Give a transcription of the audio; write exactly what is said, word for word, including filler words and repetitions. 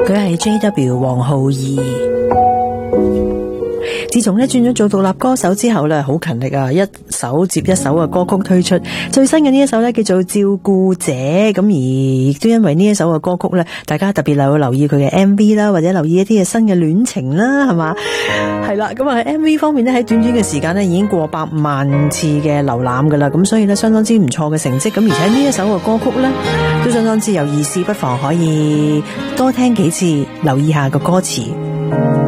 佢係 J W 黃浩兒。自從咧轉咗做獨立歌手之後咧，好勤力啊，一首接一首嘅歌曲推出。最新嘅呢一首咧叫做《照顧者》，咁而亦都因為呢一首嘅歌曲咧，大家特別留留意佢嘅 M V 啦，或者留意一啲嘅新嘅戀情啦，係嘛？係啦，咁啊喺 M V 方面咧，喺短短嘅時間咧已經過百萬次嘅瀏覽噶啦，咁所以咧相當之唔錯嘅成績。咁而且呢一首嘅歌曲咧都相當之有意思，不妨可以多聽幾次，留意下個歌詞。